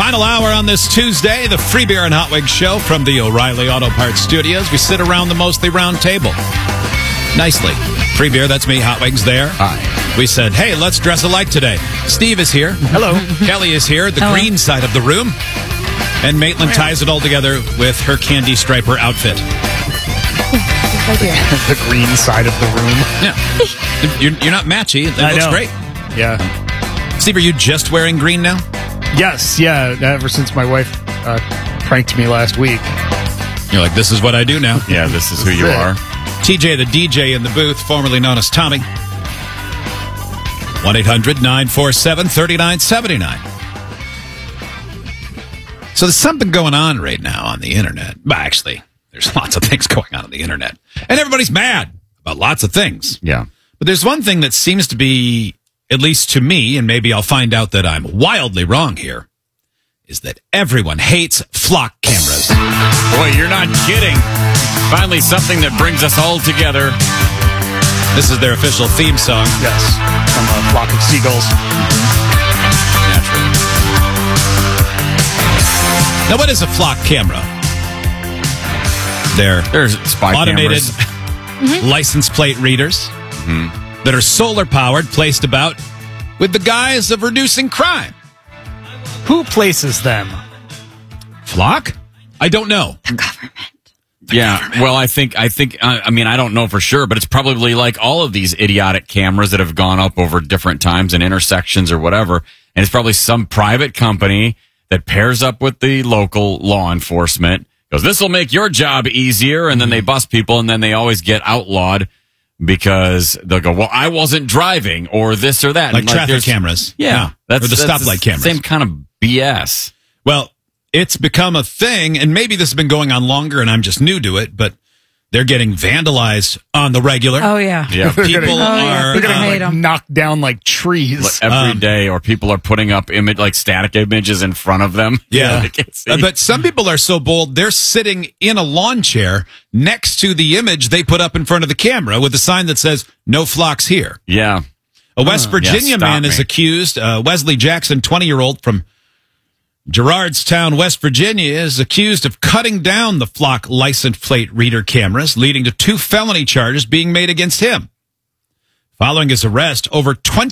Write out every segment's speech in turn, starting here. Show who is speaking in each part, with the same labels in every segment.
Speaker 1: Final hour on this Tuesday, the Free Beer and Hot Wings show from the O'Reilly Auto Parts Studios. We sit around the mostly round table. Nicely. Free Beer, that's me, Hot Wings there.
Speaker 2: Hi.
Speaker 1: We said, hey, let's dress alike today. Steve is here.
Speaker 2: Hello.
Speaker 1: Kelly is here, the green side of the room. And Maitland ties it all together with her candy striper outfit.
Speaker 2: The green side of the room.
Speaker 1: Yeah. You're not matchy. That looks great.
Speaker 2: Yeah.
Speaker 1: Steve, are you just wearing green now?
Speaker 2: Yes, yeah. Ever since my wife pranked me last week.
Speaker 1: You're like, this is what I do now.
Speaker 3: Yeah, this is who you are.
Speaker 1: TJ, the DJ in the booth, formerly known as Tommy. 1-800-947-3979. So there's something going on right now on the internet. Well, actually, there's lots of things going on the internet. And everybody's mad about lots of things.
Speaker 3: Yeah.
Speaker 1: But there's one thing that seems to be, at least to me, and maybe I'll find out that I'm wildly wrong here, is that everyone hates flock cameras.
Speaker 3: Boy, you're not kidding. Finally, something that brings us all together.
Speaker 1: This is their official theme song.
Speaker 2: Yes. From a flock of seagulls.
Speaker 1: Naturally. Now, what is a flock camera? They're
Speaker 3: spy
Speaker 1: automated
Speaker 3: cameras.
Speaker 1: license plate readers that are solar powered, placed about with the guise of reducing crime.
Speaker 2: Who places them?
Speaker 1: Flock? I don't know.
Speaker 4: The government.
Speaker 3: Yeah, well, I mean, I don't know for sure, but it's probably like all of these idiotic cameras that have gone up over different times and intersections or whatever. And it's probably some private company that pairs up with the local law enforcement. Goes, this will make your job easier. And then they bust people, and then they always get outlawed because they'll go, well, I wasn't driving or this or that.
Speaker 1: Like traffic cameras.
Speaker 3: Yeah.
Speaker 1: Or the stoplight cameras.
Speaker 3: Same kind of BS.
Speaker 1: Well, it's become a thing, and maybe this has been going on longer and I'm just new to it, but they're getting vandalized on the regular.
Speaker 4: Oh, yeah.
Speaker 3: Yeah.
Speaker 1: People are
Speaker 2: They're getting like knocked down like trees.
Speaker 3: Every day, or people are putting up like static images in front of them.
Speaker 1: Yeah.
Speaker 3: They can't see.
Speaker 1: But some people are so bold, they're sitting in a lawn chair next to the image they put up in front of the camera with a sign that says, no flocks here.
Speaker 3: Yeah.
Speaker 1: A West Virginia man is accused, Wesley Jackson, 20-year-old from Gerardstown, West Virginia, is accused of cutting down the flock license plate reader cameras, leading to 2 felony charges being made against him. Following his arrest, over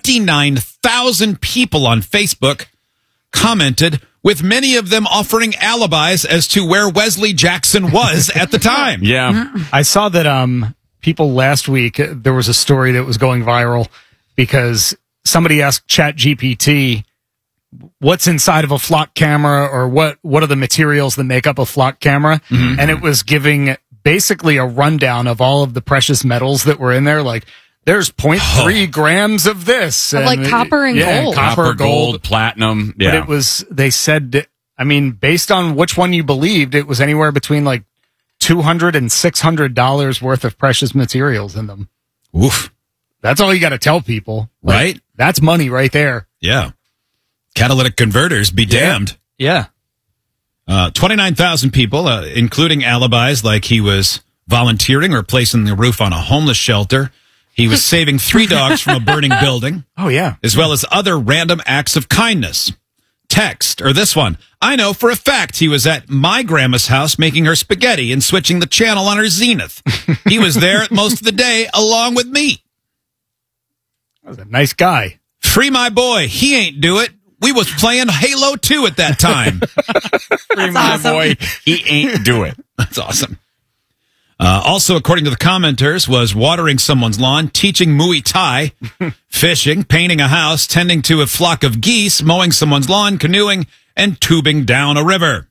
Speaker 1: 29,000 people on Facebook commented, with many of them offering alibis as to where Wesley Jackson was at the time.
Speaker 3: Yeah.
Speaker 2: I saw that people last week, there was a story that was going viral because somebody asked ChatGPT, what's inside of a flock camera, or what are the materials that make up a flock camera? Mm-hmm. And it was giving basically a rundown of all of the precious metals that were in there. Like, there's 0.3 grams of this.
Speaker 4: And like copper and gold.
Speaker 3: Copper, gold, platinum. Yeah.
Speaker 2: But they said, I mean, based on which one you believed, it was anywhere between like $200 and $600 worth of precious materials in them.
Speaker 1: Oof.
Speaker 2: That's all you got to tell people.
Speaker 1: Right?
Speaker 2: That's money right there.
Speaker 1: Yeah. Catalytic converters, be damned.
Speaker 2: Yeah.
Speaker 1: 29,000 people, including alibis like he was volunteering or placing the roof on a homeless shelter. He was saving 3 dogs from a burning building.
Speaker 2: Oh, yeah.
Speaker 1: As well as other random acts of kindness. Text, or this one. I know for a fact he was at my grandma's house making her spaghetti and switching the channel on her Zenith. He was there most of the day along with me.
Speaker 2: That was a nice guy.
Speaker 1: Free my boy. He ain't do it. We was playing Halo 2 at that time.
Speaker 3: Free my boy. He ain't do it.
Speaker 1: That's awesome. Also, according to the commenters, was watering someone's lawn, teaching Muay Thai, fishing, painting a house, tending to a flock of geese, mowing someone's lawn, canoeing, and tubing down a river.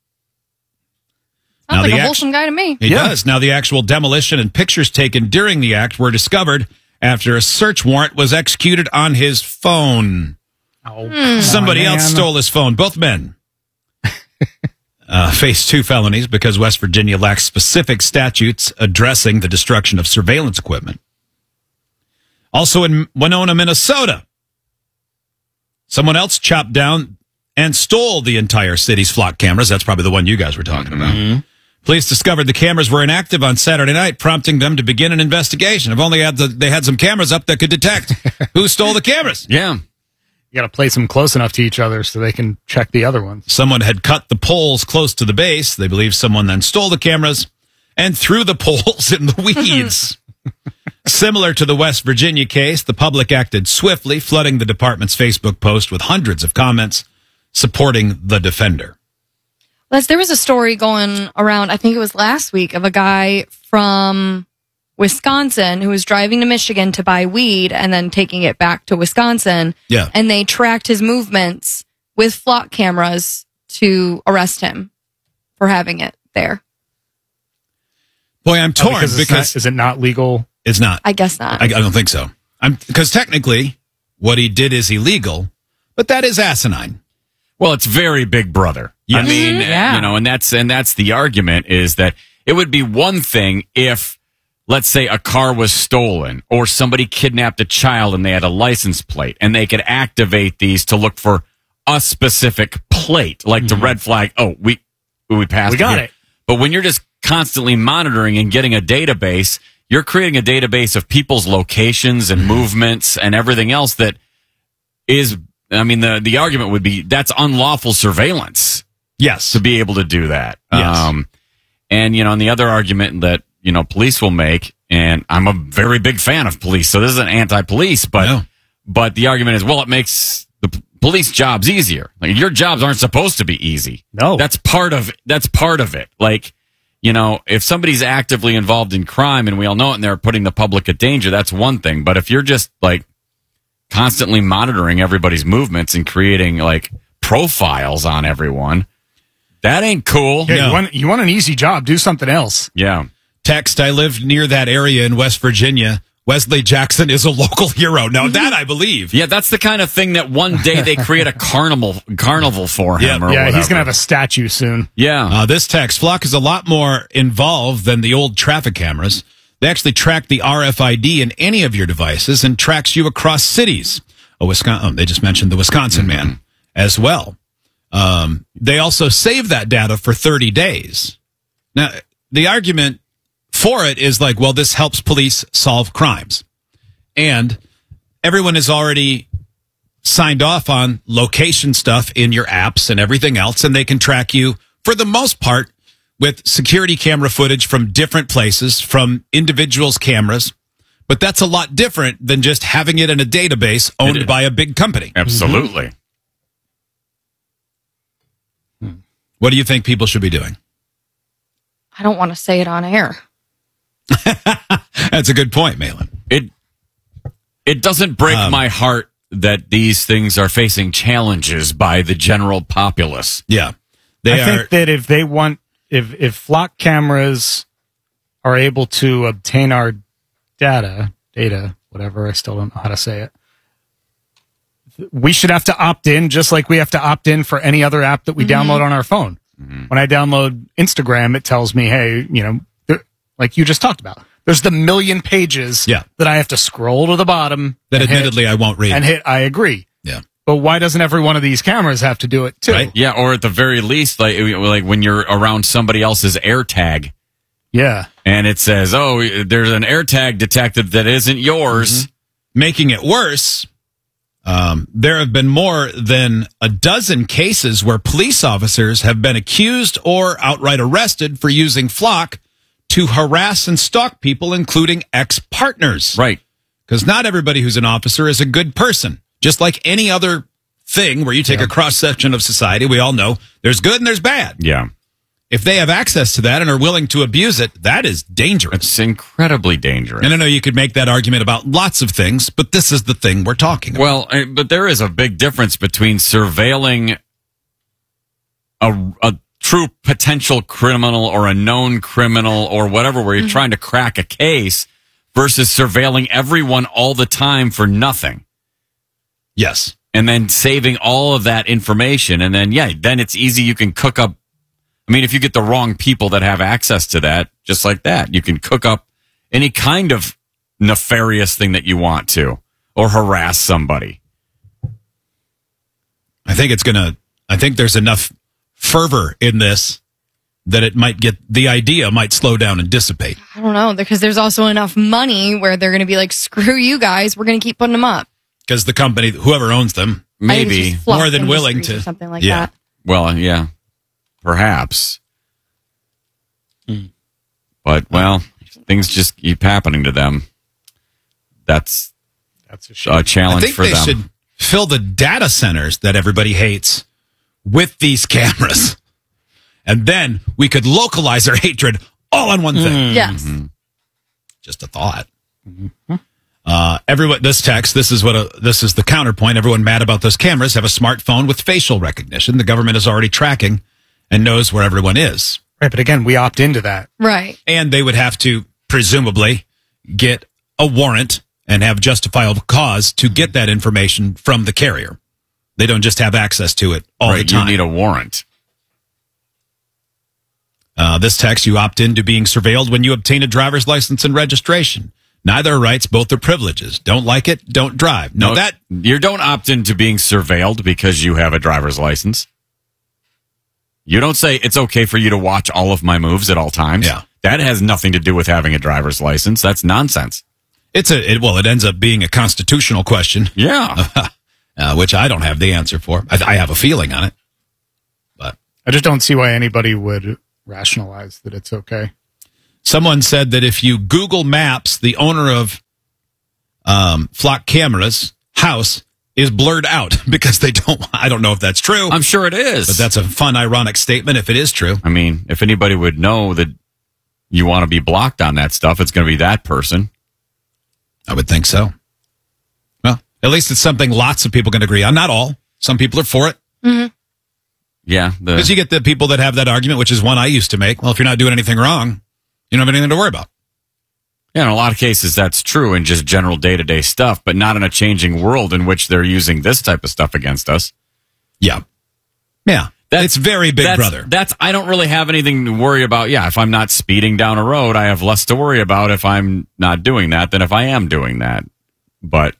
Speaker 4: Sounds like a wholesome guy to me.
Speaker 1: He does. Now, the actual demolition and pictures taken during the act were discovered after a search warrant was executed on his phone.
Speaker 2: Oh,
Speaker 1: Somebody else stole his phone. Both men face 2 felonies because West Virginia lacks specific statutes addressing the destruction of surveillance equipment. Also in Winona, Minnesota, someone else chopped down and stole the entire city's flock cameras. That's probably the one you guys were talking about. Mm-hmm. Police discovered the cameras were inactive on Saturday night, prompting them to begin an investigation. If only they had some cameras up that could detect who stole the cameras.
Speaker 3: Yeah.
Speaker 2: You got to place them close enough to each other so they can check the other ones.
Speaker 1: Someone had cut the poles close to the base. They believe someone then stole the cameras and threw the poles in the weeds. Similar to the West Virginia case, the public acted swiftly, flooding the department's Facebook post with hundreds of comments supporting the defender.
Speaker 4: Les, there was a story going around, I think it was last week, of a guy from Wisconsin who was driving to Michigan to buy weed and then taking it back to Wisconsin.
Speaker 1: Yeah.
Speaker 4: And they tracked his movements with flock cameras to arrest him for having it there.
Speaker 1: Boy, I'm torn because
Speaker 2: is it not legal?
Speaker 1: It's not.
Speaker 4: I guess not.
Speaker 1: I don't think so. Because technically, what he did is illegal, but that is asinine.
Speaker 3: Well, it's very Big Brother.
Speaker 1: Yes.
Speaker 3: I mean,
Speaker 4: Yeah.
Speaker 3: you know, and that's the argument, is that it would be one thing if, let's say, a car was stolen or somebody kidnapped a child and they had a license plate and they could activate these to look for a specific plate, like the red flag. Oh, we passed.
Speaker 2: We got
Speaker 3: here.
Speaker 2: it.
Speaker 3: But when you're just constantly monitoring and getting a database, you're creating a database of people's locations and movements and everything else that is, I mean, the argument would be that's unlawful surveillance.
Speaker 1: Yes.
Speaker 3: To be able to do that.
Speaker 1: Yes.
Speaker 3: And, you know, and the other argument that, you know, police will make, and I'm a very big fan of police, so this isn't anti-police, but the argument is, well, it makes the police jobs easier. Like, your jobs aren't supposed to be easy.
Speaker 2: No.
Speaker 3: That's part of it. Like, you know, if somebody's actively involved in crime and we all know it and they're putting the public at danger, that's one thing. But if you're just like constantly monitoring everybody's movements and creating like profiles on everyone, that ain't cool.
Speaker 2: Yeah,
Speaker 1: No.
Speaker 2: you want an easy job, do something else.
Speaker 3: Yeah.
Speaker 1: Text, I lived near that area in West Virginia. Wesley Jackson is a local hero. Now that I believe.
Speaker 3: Yeah, that's the kind of thing that one day they create a carnival for him or
Speaker 2: Yeah,
Speaker 3: whatever.
Speaker 2: he's going to have a statue soon.
Speaker 3: Yeah.
Speaker 1: This text, Flock is a lot more involved than the old traffic cameras. They actually track the RFID in any of your devices and tracks you across cities. They just mentioned the Wisconsin man as well. They also save that data for 30 days. Now, the argument for it is like, well, this helps police solve crimes. And everyone is already signed off on location stuff in your apps and everything else, and they can track you, for the most part, with security camera footage from different places, from individuals' cameras. But that's a lot different than just having it in a database owned by a big company.
Speaker 3: Absolutely.
Speaker 1: What do you think people should be doing?
Speaker 4: I don't want to say it on air.
Speaker 1: That's a good point, Malin.
Speaker 3: It doesn't break my heart that these things are facing challenges by the general populace.
Speaker 1: Yeah.
Speaker 2: I think that if they want, if flock cameras are able to obtain our data, whatever, I still don't know how to say it, we should have to opt in just like we have to opt in for any other app that we download on our phone. When I download Instagram, it tells me, hey, you know, like you just talked about, there's the million pages that I have to scroll to the bottom.
Speaker 1: That admittedly I won't read.
Speaker 2: And hit, I agree.
Speaker 1: Yeah.
Speaker 2: But why doesn't every one of these cameras have to do it too?
Speaker 1: Right.
Speaker 3: Yeah, or at the very least, like when you're around somebody else's AirTag.
Speaker 2: Yeah.
Speaker 3: And it says, oh, there's an AirTag detected that isn't yours.
Speaker 1: Making it worse, there have been more than a dozen cases where police officers have been accused or outright arrested for using Flock to harass and stalk people, including ex-partners.
Speaker 3: Right.
Speaker 1: Because not everybody who's an officer is a good person. Just like any other thing where you take a cross-section of society, we all know there's good and there's bad.
Speaker 3: Yeah.
Speaker 1: If they have access to that and are willing to abuse it, that is dangerous.
Speaker 3: It's incredibly dangerous.
Speaker 1: And I know you could make that argument about lots of things, but this is the thing we're talking about.
Speaker 3: Well, but there is a big difference between surveilling a true potential criminal or a known criminal or whatever, where you're trying to crack a case, versus surveilling everyone all the time for nothing.
Speaker 1: Yes.
Speaker 3: And then saving all of that information. And then, then it's easy. You can cook up. I mean, if you get the wrong people that have access to that, just like that, you can cook up any kind of nefarious thing that you want to, or harass somebody.
Speaker 1: I think there's enough fervor in this that it might the idea might slow down and dissipate.
Speaker 4: I don't know, because there's also enough money where they're going to be like, screw you guys, we're going to keep putting them up.
Speaker 1: Because the company, whoever owns them,
Speaker 3: Maybe
Speaker 1: more than willing to,
Speaker 4: or something like that.
Speaker 3: Well, yeah, perhaps. But things just keep happening to them. That's a challenge for them.
Speaker 1: I think they should fill the data centers that everybody hates with these cameras, and then we could localize their hatred all on one thing.
Speaker 4: Yes.
Speaker 1: Just a thought. Everyone, this is the counterpoint. Everyone mad about those cameras have a smartphone with facial recognition. The government is already tracking and knows where everyone is.
Speaker 2: Right, but again, we opt into that.
Speaker 4: Right.
Speaker 1: And they would have to presumably get a warrant and have justifiable cause to get that information from the carrier. They don't just have access to it all the time.
Speaker 3: You need a warrant.
Speaker 1: This text, you opt into being surveilled when you obtain a driver's license and registration. Neither are rights, both are privileges. Don't like it, don't drive.
Speaker 3: You don't opt into being surveilled because you have a driver's license. You don't say it's okay for you to watch all of my moves at all times.
Speaker 1: Yeah.
Speaker 3: That has nothing to do with having a driver's license. That's nonsense.
Speaker 1: It ends up being a constitutional question.
Speaker 3: Yeah.
Speaker 1: Which I don't have the answer for. I have a feeling on it. But
Speaker 2: I just don't see why anybody would rationalize that it's okay.
Speaker 1: Someone said that if you Google Maps, the owner of Flock Cameras' house is blurred out because I don't know if that's true.
Speaker 3: I'm sure it is.
Speaker 1: But that's a fun, ironic statement if it is true.
Speaker 3: I mean, if anybody would know that you want to be blocked on that stuff, it's going to be that person.
Speaker 1: I would think so. Well, at least it's something lots of people can agree on. Not all. Some people are for it.
Speaker 4: Mm-hmm.
Speaker 3: Yeah.
Speaker 1: Because you get the people that have that argument, which is one I used to make. Well, if you're not doing anything wrong, you don't have anything to worry about.
Speaker 3: Yeah, in a lot of cases, that's true in just general day-to-day stuff, but not in a changing world in which they're using this type of stuff against us.
Speaker 1: Yeah. Yeah. It's very big brother.
Speaker 3: I don't really have anything to worry about. Yeah, if I'm not speeding down a road, I have less to worry about if I'm not doing that than if I am doing that. But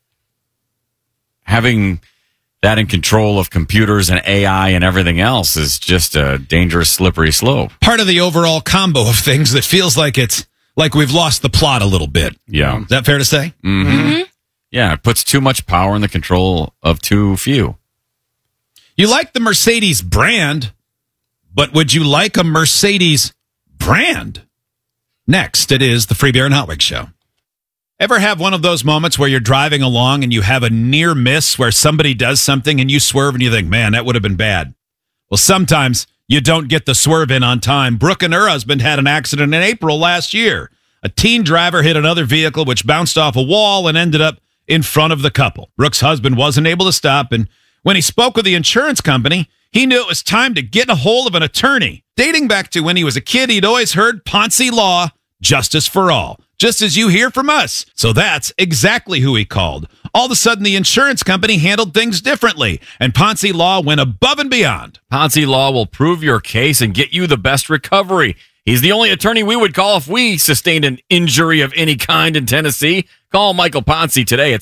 Speaker 3: having that in control of computers and AI and everything else is just a dangerous, slippery slope.
Speaker 1: Part of the overall combo of things that feels like it's like we've lost the plot a little bit.
Speaker 3: Yeah.
Speaker 1: Is that fair to say?
Speaker 3: Mm-hmm. Yeah, it puts too much power in the control of too few.
Speaker 1: You like the Mercedes brand, but would you like a Mercedes brand? Next, it is the Free Beer and Hot Wings Show. Ever have one of those moments where you're driving along and you have a near miss where somebody does something and you swerve and you think, man, that would have been bad? Well, sometimes you don't get the swerve in on time. Brooke and her husband had an accident in April last year. A teen driver hit another vehicle, which bounced off a wall and ended up in front of the couple. Brooke's husband wasn't able to stop, and when he spoke with the insurance company, he knew it was time to get a hold of an attorney. Dating back to when he was a kid, he'd always heard Ponzi Law, justice for all, just as you hear from us. So that's exactly who he called. All of a sudden, the insurance company handled things differently, and Ponzi Law went above and beyond.
Speaker 3: Ponzi Law will prove your case and get you the best recovery. He's the only attorney we would call if we sustained an injury of any kind in Tennessee. Call Michael Ponzi today at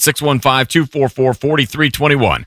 Speaker 3: 615-244-4321.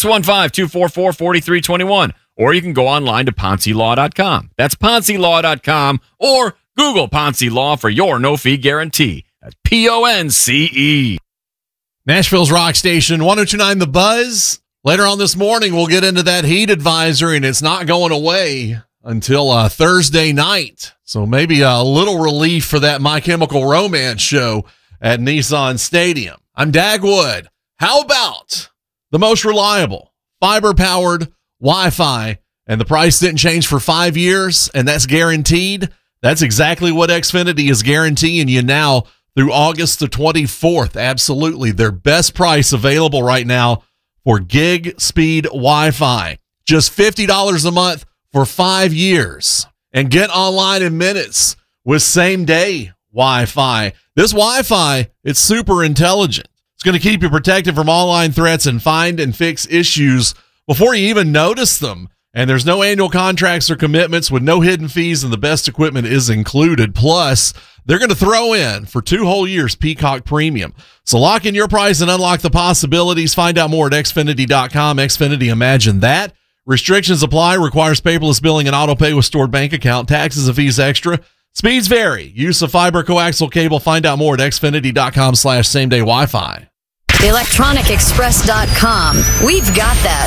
Speaker 3: 615-244-4321. Or you can go online to PonziLaw.com. That's PonziLaw.com, or Google Ponzi Law for your no-fee guarantee. That's PONCE.
Speaker 5: Nashville's Rock Station, 102.9 The Buzz. Later on this morning, we'll get into that heat advisory, and it's not going away until Thursday night. So maybe a little relief for that My Chemical Romance show at Nissan Stadium. I'm Dagwood. How about the most reliable fiber-powered Wi-Fi, and the price didn't change for 5 years, and that's guaranteed? That's exactly what Xfinity is guaranteeing you now through August the 24th. Absolutely. Their best price available right now for gig speed Wi-Fi. Just $50 a month for 5 years. And get online in minutes with same-day Wi-Fi. This Wi-Fi, it's super intelligent. It's going to keep you protected from online threats and find and fix issues before you even notice them. And there's no annual contracts or commitments with no hidden fees, and the best equipment is included. Plus, they're going to throw in for 2 whole years Peacock Premium. So lock in your price and unlock the possibilities. Find out more at Xfinity.com. Xfinity, imagine that. Restrictions apply. Requires paperless billing and auto pay with stored bank account. Taxes and fees extra. Speeds vary. Use of fiber coaxial cable. Find out more at Xfinity.com/same-day Wi-Fi.
Speaker 6: ElectronicExpress.com. We've got that.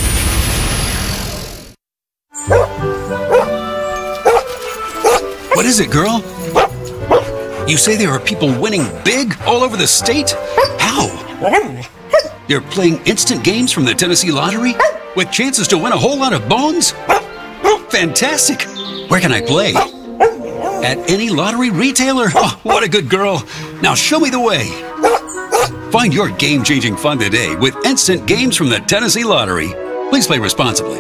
Speaker 7: What is it, girl? You say there are people winning big all over the state? How? They're playing instant games from the Tennessee Lottery with chances to win a whole lot of bones? Fantastic! Where can I play? At any lottery retailer? Oh, what a good girl. Now show me the way. Find your game-changing fun today with instant games from the Tennessee Lottery. Please play responsibly.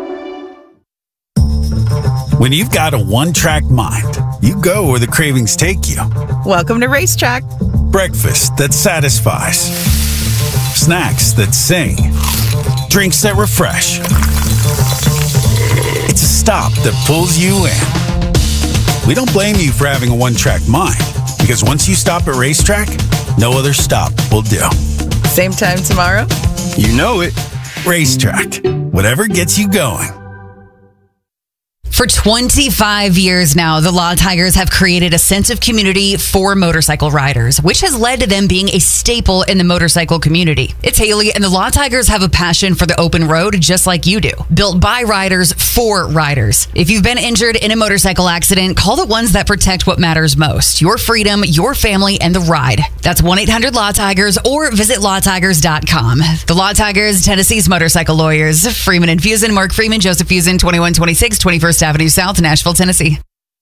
Speaker 8: When you've got a one-track mind, you go where the cravings take you.
Speaker 9: Welcome to Racetrack.
Speaker 8: Breakfast that satisfies. Snacks that sing. Drinks that refresh. It's a stop that pulls you in. We don't blame you for having a one-track mind, because once you stop at Racetrack, no other stop will do.
Speaker 9: Same time tomorrow?
Speaker 8: You know it. Racetrack. Whatever gets you going.
Speaker 10: For 25 years now, the Law Tigers have created a sense of community for motorcycle riders, which has led to them being a staple in the motorcycle community. It's Haley, and the Law Tigers have a passion for the open road just like you do. Built by riders for riders. If you've been injured in a motorcycle accident, call the ones that protect what matters most. Your freedom, your family, and the ride. That's 1-800-LAW-TIGERS or visit lawtigers.com. The Law Tigers, Tennessee's motorcycle lawyers. Freeman and Fusen, Mark Freeman, Joseph Fusen, 2126 21st Avenue South, Nashville, Tennessee.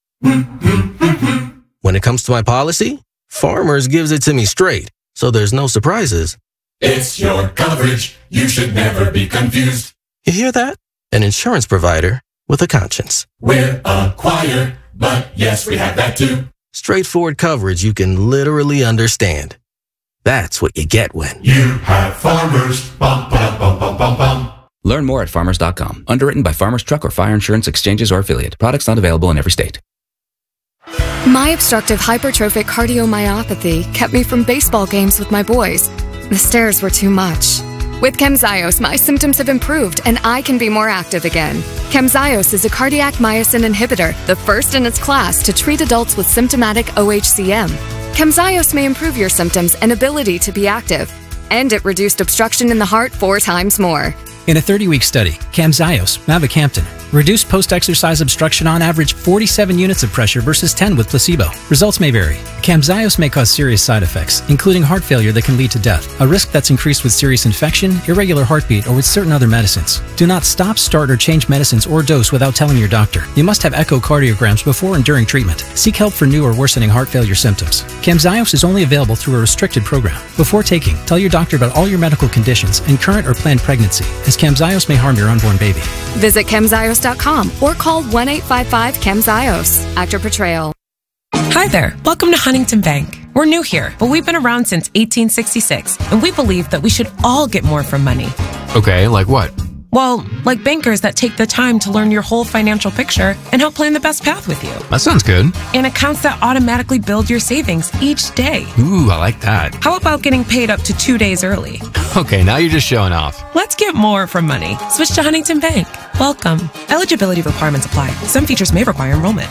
Speaker 11: When it comes to my policy, Farmers gives it to me straight, so there's no surprises.
Speaker 12: It's your coverage. You should never be confused.
Speaker 11: You hear that? An insurance provider with a conscience.
Speaker 12: We're Acquire, but yes, we have that too.
Speaker 11: Straightforward coverage you can literally understand. That's what you get when
Speaker 12: you have Farmers. Bum, bum, bum, bum, bum, bum.
Speaker 13: Learn more at farmers.com. Underwritten by Farmers Truck or Fire Insurance Exchanges or Affiliate. Products not available in every state.
Speaker 14: My obstructive hypertrophic cardiomyopathy kept me from baseball games with my boys. The stairs were too much. With Camzyos, my symptoms have improved and I can be more active again. Camzyos is a cardiac myosin inhibitor, the first in its class to treat adults with symptomatic OHCM. Camzyos may improve your symptoms and ability to be active, and it reduced obstruction in the heart 4 times more.
Speaker 15: In a 30-week study, Camzyos, mavacamten, reduced post-exercise obstruction on average 47 units of pressure versus 10 with placebo. Results may vary. Camzyos may cause serious side effects, including heart failure that can lead to death, a risk that's increased with serious infection, irregular heartbeat, or with certain other medicines. Do not stop, start, or change medicines or dose without telling your doctor. You must have echocardiograms before and during treatment. Seek help for new or worsening heart failure symptoms. Camzyos is only available through a restricted program. Before taking, tell your doctor about all your medical conditions and current or planned pregnancy, as Camzyos may harm your unborn baby.
Speaker 14: Visit Camzyos.com or call 1-855-CAMZYOS. Actor Portrayal.
Speaker 16: Hi there. Welcome to Huntington Bank. We're new here, but we've been around since 1866, and we believe that we should all get more from money.
Speaker 17: Okay, like what?
Speaker 16: Well, like bankers that take the time to learn your whole financial picture and help plan the best path with you.
Speaker 17: That sounds good.
Speaker 16: And accounts that automatically build your savings each day.
Speaker 17: Ooh, I like that.
Speaker 16: How about getting paid up to 2 days early?
Speaker 17: Okay, now you're just showing off.
Speaker 16: Let's get more from money. Switch to Huntington Bank. Welcome. Eligibility requirements apply. Some features may require enrollment.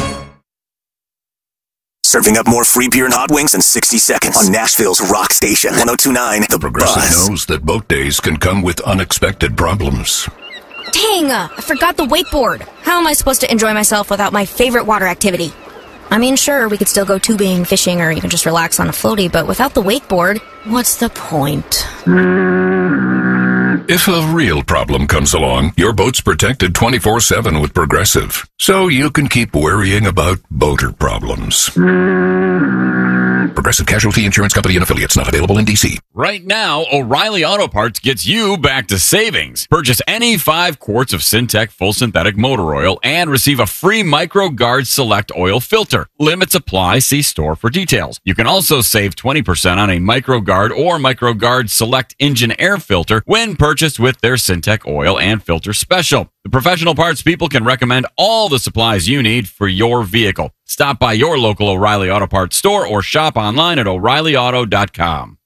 Speaker 18: Serving up more free beer and hot wings in 60 seconds on Nashville's Rock Station 102.9 The
Speaker 19: Progressive
Speaker 18: Buzz.
Speaker 19: knows that boat days can come with unexpected problems.
Speaker 20: Dang, I forgot the wakeboard. How am I supposed to enjoy myself without my favorite water activity? I mean, sure, we could still go tubing, fishing, or even just relax on a floaty, but without the wakeboard, what's the point?
Speaker 19: If a real problem comes along, your boat's protected 24/7 with Progressive, so you can keep worrying about boater problems. Progressive Casualty Insurance Company and Affiliates, not available in D.C.
Speaker 3: Right now, O'Reilly Auto Parts gets you back to savings. Purchase any 5 quarts of Syntec full synthetic motor oil and receive a free MicroGuard Select oil filter. Limits apply. See store for details. You can also save 20% on a MicroGuard or MicroGuard Select engine air filter when purchased with their Syntec oil and filter special. The professional parts people can recommend all the supplies you need for your vehicle. Stop by your local O'Reilly Auto Parts store or shop online at O'ReillyAuto.com.